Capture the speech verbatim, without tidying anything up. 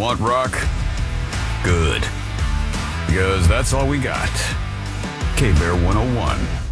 Want rock? Good. Because that's all we got. K-Bear one oh one.